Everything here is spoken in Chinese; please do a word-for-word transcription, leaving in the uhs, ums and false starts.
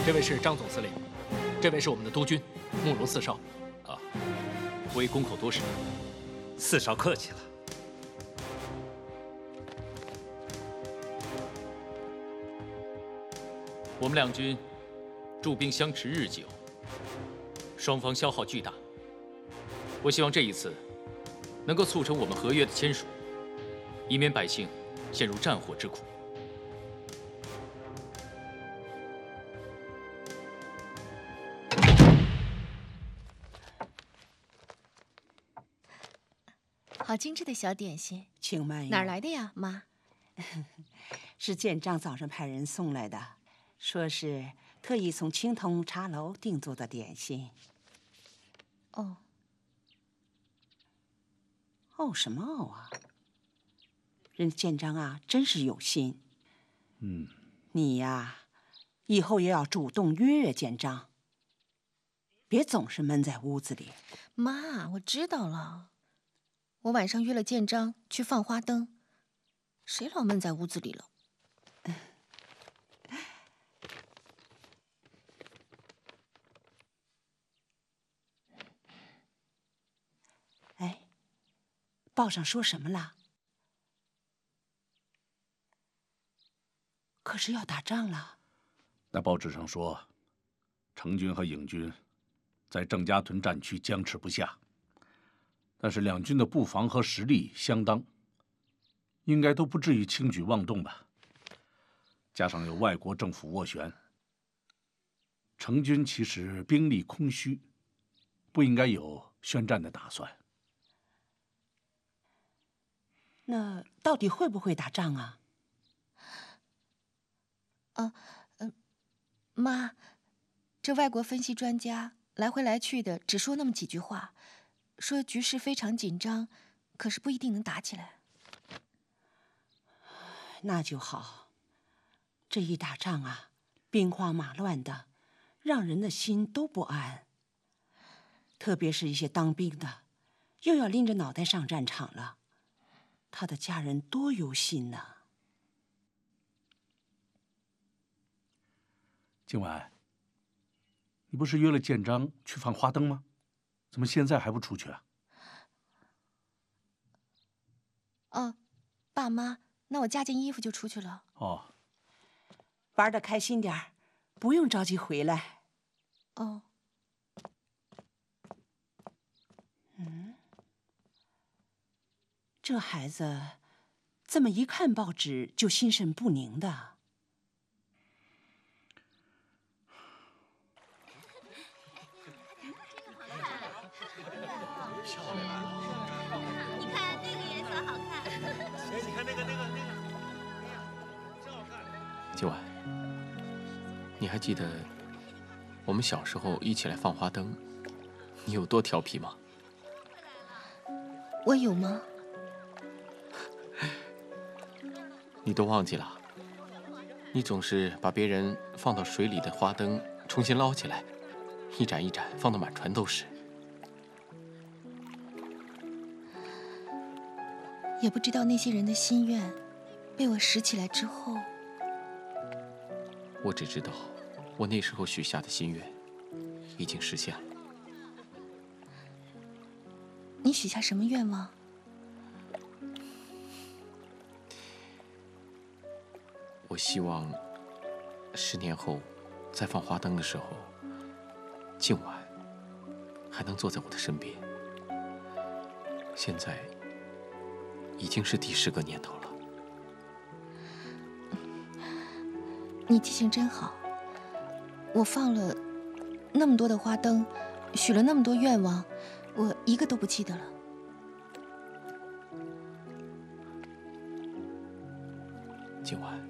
这位是张总司令，这位是我们的督军慕容四少。啊，微公口多事。 四少客气了。 我们两军驻兵相持日久，双方消耗巨大。我希望这一次能够促成我们合约的签署，以免百姓陷入战火之苦。 好精致的小点心， 请慢用。 哪儿来的呀，妈？ 是建章早上派人送来的，说是特意从青铜茶楼定做的点心。 哦。 哦什么哦啊？人建章啊，真是有心。 嗯。 你呀，以后也要主动约约建章，别总是闷在屋子里。 妈，我知道了。 我晚上约了建章去放花灯，谁老闷在屋子里了？ 哎，报上说什么了？可是要打仗了。 那报纸上说，成军和影军在郑家屯战区僵持不下。 但是两军的布防和实力相当，应该都不至于轻举妄动吧？加上有外国政府斡旋，成军其实兵力空虚，不应该有宣战的打算。 那到底会不会打仗啊？ 啊，嗯、呃，妈，这外国分析专家来回来去的，只说那么几句话。 说局势非常紧张，可是不一定能打起来。 那就好。这一打仗啊，兵荒马乱的，让人的心都不安。特别是一些当兵的，又要拎着脑袋上战场了，他的家人多忧心呐。 今晚，你不是约了建章去放花灯吗？ 怎么现在还不出去啊？ 哦，爸妈，那我加件衣服就出去了。 哦， 玩得开心点儿，不用着急回来。 哦。 嗯，这孩子怎么一看报纸就心神不宁的？ 你看那个颜色好看。 哎，你看那个那个那个，哎呀，真好看。 今晚，你还记得我们小时候一起来放花灯，你有多调皮吗？ 我有吗？ 你都忘记了？你总是把别人放到水里的花灯重新捞起来，一盏一盏放到满船都是。 也不知道那些人的心愿，被我拾起来之后， 我只知道，我那时候许下的心愿，已经实现了。 你许下什么愿望？ 我希望，十年后，在放花灯的时候，静晚还能坐在我的身边。现在。 已经是第十个年头了。 你记性真好。我放了那么多的花灯，许了那么多愿望，我一个都不记得了。 今晚，